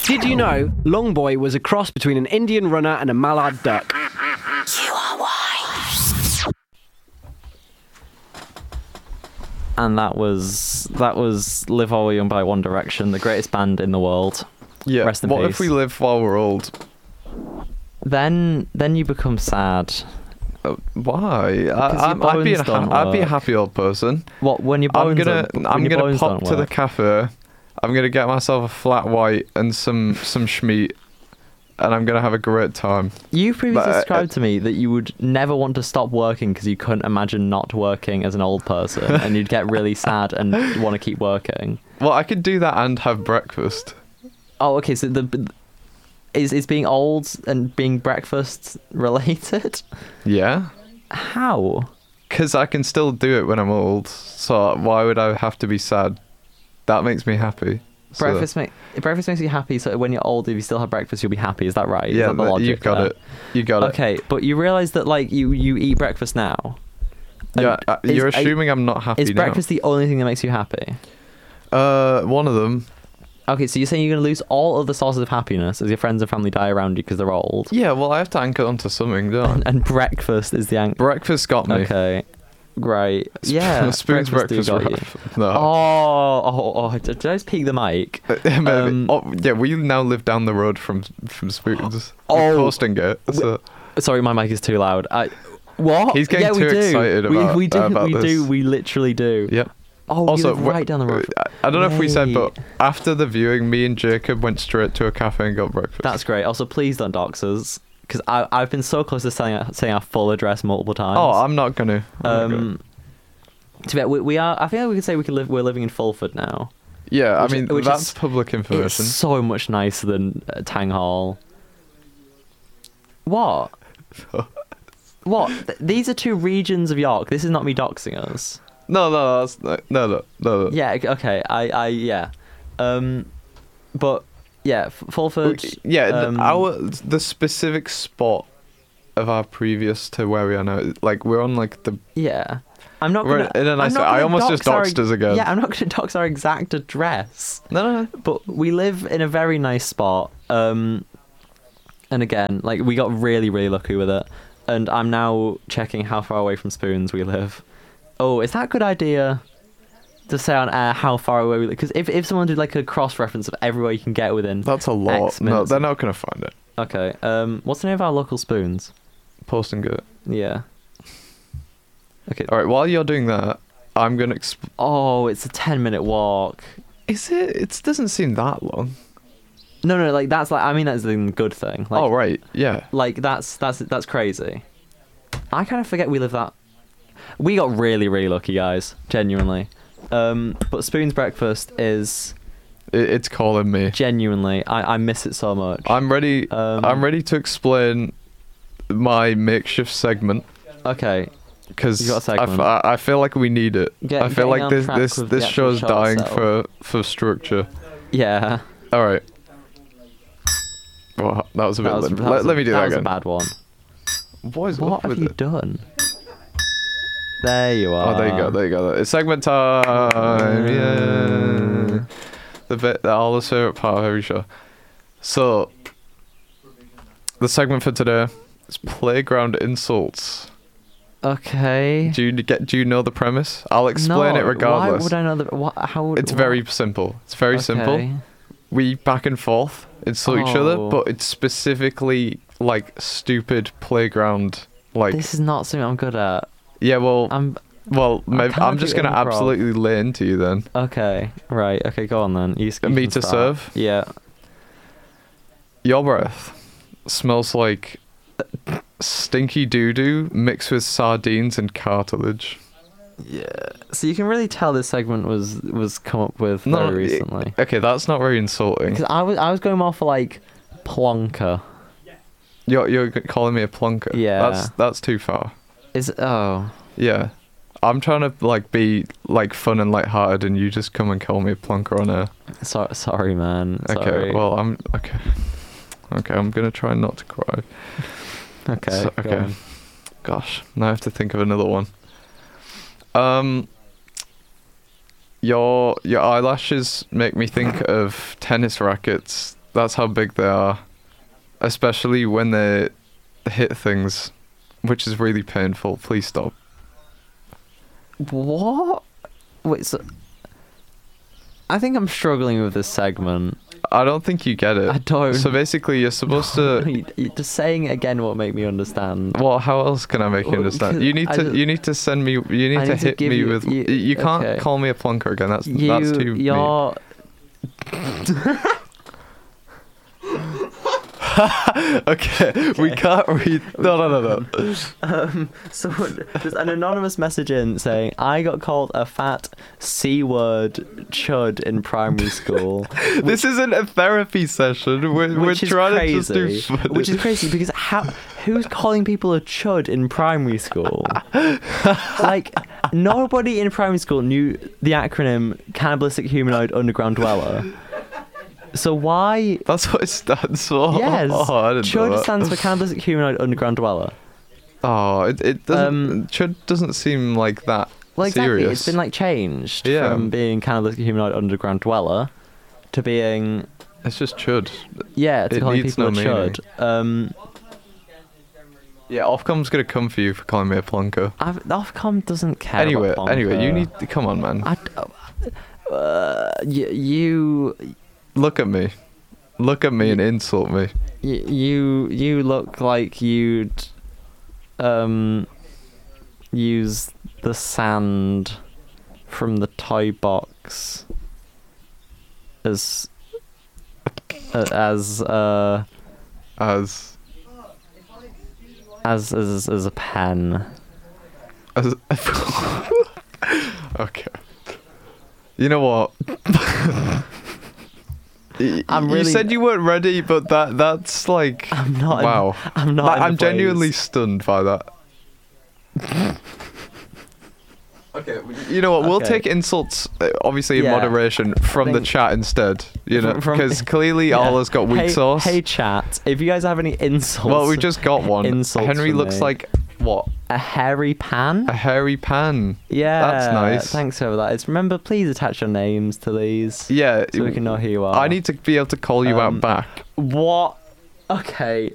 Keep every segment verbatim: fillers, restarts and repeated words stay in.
Did you know Longboy was a cross between an Indian runner and a mallard duck? You are wise. And that was that was Live While We're Young by One Direction, the greatest band in the world. Yeah. Rest in what peace. if we live while we're old? Then then you become sad. Uh, why? your I, I'm, I'd be a bones don't ha- I'd be a work. happy old person. What when your I'm bones gonna don't, when I'm your gonna bones pop don't to the work. cafe. I'm gonna get myself a flat white and some some schmeat, and I'm gonna have a great time. You previously But, uh, described to me that you would never want to stop working because you couldn't imagine not working as an old person, and you'd get really sad and want to keep working. Well, I could do that and have breakfast. Oh, okay. So the is is being old and being breakfast related? Yeah. How? Because I can still do it when I'm old. So why would I have to be sad? That makes me happy. So- Breakfast make breakfast makes you happy. So when you're old, if you still have breakfast, you'll be happy. Is that right? Is Yeah, that the that- logic you've got there? it. You got it. Okay, but you realise that like you you eat breakfast now. Yeah, And uh, is- you're are- assuming I'm not happy Is now. breakfast the only thing that makes you happy? Uh, one of them. Okay, so you're saying you're going to lose all other sources of happiness as your friends and family die around you because they're old, Yeah, well, I have to anchor onto something, don't I? and, and breakfast is the anchor. Breakfast got me. Okay, great. Yeah, Spoon's breakfast, do got wrap. you. No. Oh, oh, oh! Did I just peek the mic? Maybe. um, oh, yeah, we now live down the road from from Spoons. Oh. Posting it. So. Sorry, my mic is too loud. I, what? He's getting yeah, we too do. excited we, about- we do. about we this. do. We literally do. Yep. Oh, Also, you live wh- right down the road. I I don't know if we said, but Mate. after the viewing, me and Jacob went straight to a cafe and got breakfast. That's great. Also, please don't dox us, because I've been so close to saying our, saying our full address multiple times. Oh, I'm not gonna. I'm not gonna. Um, to be, we, we are. I think we can say we can live. We're living in Fulford now. Yeah, which- I mean which that's is- public It's information. so much nicer than uh, Tang Hall. What? What? Th- these are two regions of York. This is not me doxing us. No, no, that's no, no, no, no. Yeah. ok- Okay. I. I. Yeah. Um. But yeah, F- Fulford. Yeah, th- um, our the specific spot of our previous to where we are now, like we're on like the. Yeah. I'm not We're gonna. in a I'm nice- not I gonna almost just dox our- doxed us again. Yeah, I'm not going to dox our exact address. No, no, no. But we live in a very nice spot. Um, and again, like we got really, really lucky with it. And I'm now checking how far away from Spoons we live. Oh, is that a good idea to say on air how far away we live? Because if if someone did like a cross reference of everywhere you can get within. That's a lot. X No, minutes. they're not gonna find it. Okay. Um, what's the name of our local Spoons? Post and go. Yeah. Okay. All right. While you're doing that, I'm gonna. Exp- Oh, it's a ten minute walk. Is it? It doesn't seem that long. No, no, like that's like I mean that's a good thing. Like, oh right. Yeah. Like that's that's that's crazy. I kind of forget we live that. We got really really lucky, guys. Genuinely. Um, but Spoon's breakfast is It, it's calling me. genuinely. I, I miss it so much. I'm ready. Um, I'm ready to explain my makeshift segment Okay. because You got a I, f- segment. I- I feel like we need it. Get- I feel getting like on this track this with this the actual show's show dying itself. for for structure. Yeah. All right. Well, that was a bit. That was, limp. that let, was a- let me do that, that was again. a bad one. What is What up have with you it? done? There you are. Oh, there you go. There you go. It's segment time. Yeah. The bit that all the favorite part of every show. So, the segment for today is playground insults. Okay. Do you get? Do you know the premise? I'll explain no, it regardless. Why would I know that? What? How would? It's what? very simple. It's very simple. Okay. We back and forth insult each other, Oh. but it's specifically like stupid playground. Like, This is not something I'm good at. yeah, well, I'm well, I maybe, can't I'm just do gonna improv. absolutely lay into you then. okay. Right. Okay. Go on then. You, you Me can to start. serve? Yeah. Your breath smells like stinky doo doo mixed with sardines and cartilage. Yeah. So you can really tell this segment was was come up with No, very it- recently. Okay, that's not very insulting. Because I was I was going more for like plonker. You're you're calling me a plonker. Yeah. That's that's too far. Is oh Yeah. I'm trying to like be like fun and lighthearted, and you just come and call me a plonker on air. so, sorry man. Okay. Sorry. Well, I'm okay. Okay, I'm gonna try not to cry. okay. so- go okay. on. Gosh, now I have to think of another one. Um, your your eyelashes make me think of tennis rackets That's how big they are, especially when they hit things, which is really painful. Please stop. What? Wait, so I think I'm struggling with this segment. I don't think you get it. I don't. So basically, you're supposed to. You- you- Just saying it again won't make me understand. Well, how else can I make you Well, understand? You need I to. just- You need to send me. You need I to need to hit give me you- with. you- You, you can't okay. call me a plonker again. That's You, that's too mean. you're. Okay, we can't read. No, no, no, no. Um, so there's an anonymous message in saying, I got called a fat C-word chud in primary school. This isn't a therapy session. We're, we're Which is trying crazy. to just do fun. Which is crazy because how who's calling people a chud in primary school? Like nobody in primary school knew the acronym Cannibalistic Humanoid Underground Dweller. So why? That's what it stands for. Yes, Oh, I didn't know chud that. stands for Cannibalistic Humanoid Underground Dweller. Oh, it it doesn't. Um, Chud doesn't seem like that Well, exactly. serious. It's been like changed Yeah. from being Cannibalistic Humanoid Underground Dweller to being It's just chud. yeah, to It calling needs people no a meaning. chud. Um, Yeah, Ofcom's gonna come for you for calling me a plonker. I've, Ofcom doesn't care. Anyway, about anyway, you Bonker. need to come on, man. I, uh, y- you, Look at me. Look at me and insult me. y- you, you look like you'd um use the sand from the toy box as uh, as uh As as as as a pen. as. Okay. You know what? Y- I'm You really- said you weren't ready, but that that's like. I'm not. in- Wow. I'm not. Like, in the I'm genuinely place. stunned by that. Okay, you know what? We'll Okay. take insults, uh, obviously in Yeah, moderation, from the think- chat instead. You know, From- from- because clearly Yeah. Ola's got weak hey, sauce. Hey chat, if you guys have any insults, Well, we just got one. insults Henry from looks me. like what? a hairy pan. A hairy pan. Yeah, That's nice. Thanks for that. It's remember, please attach your names to these. Yeah. So we can know who you are. I need to be able to call you Um, out back. What? Okay.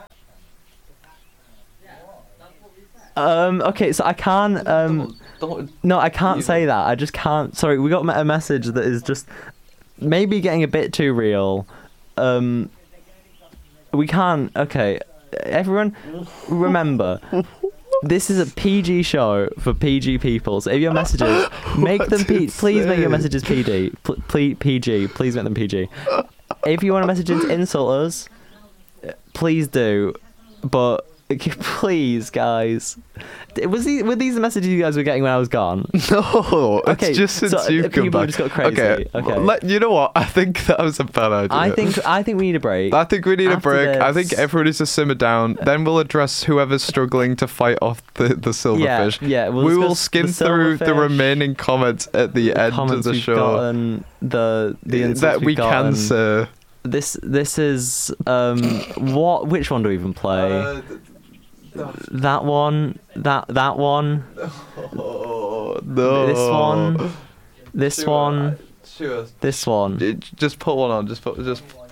Um. Okay. So I can't. Um. No, I can't say that. I just can't. Sorry, we got a message that is just maybe getting a bit too real. Um. We can't. Okay. Everyone, remember. This is a P G show for P G people. So if your messages, make them P. Please make your messages P D. Pl- ple- P G. Please make them P G. If you want to message in to insult us, please do. But please, guys, was he, were these the messages you guys were getting when I was gone? No, it's Okay, just since so, you've uh, come people back. just got crazy. Okay, Okay. Let, you know what? I think that was a bad idea. I think I think we need a break. I think we need a After break. I think this- everyone needs to simmer down. Then we'll address whoever's struggling to fight off the, the silverfish. Yeah, yeah, we'll we will discuss skim the through the silverfish, remaining comments at the, the end of comments the we've show gotten, the the insults that we we've gotten. can say. This this is um what? Which one do we even play? Uh, that one. That that one. Oh, no. This one. This Sure, one. Sure. This one. J- Just put one on. Just put. Just.